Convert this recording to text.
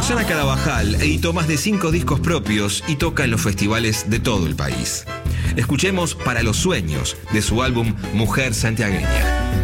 Roxana Carabajal editó más de 5 discos propios y toca en los festivales de todo el país. Escuchemos Para los Sueños de su álbum Mujer Santiagueña.